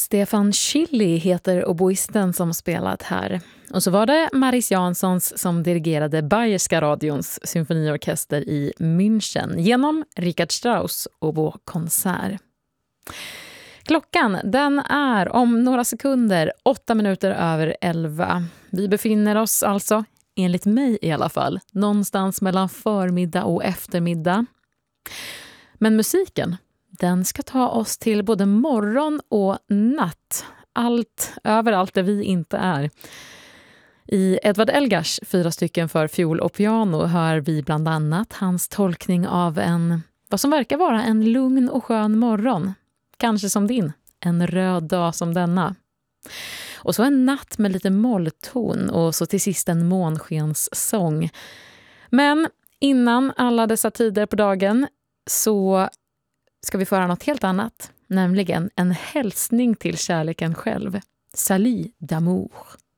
Stefan Schilly heter oboisten som spelat här. Och så var det Maris Janssons som dirigerade Bayerska radions symfoniorkester i München genom Richard Strauss obokonsert. Klockan den är om några sekunder 8 minuter över 11. Vi befinner oss alltså, enligt mig i alla fall, någonstans mellan förmiddag och eftermiddag. Men musiken, den ska ta oss till både morgon och natt. Allt, överallt där vi inte är. I Edvard Elgars 4 stycken för fiol och piano hör vi bland annat hans tolkning av vad som verkar vara en lugn och skön morgon. Kanske som din, en röd dag som denna. Och så en natt med lite mollton och så till sist en månskenssång. Men innan alla dessa tider på dagen så ska vi föra något helt annat, nämligen en hälsning till kärleken själv. Salut d'amour.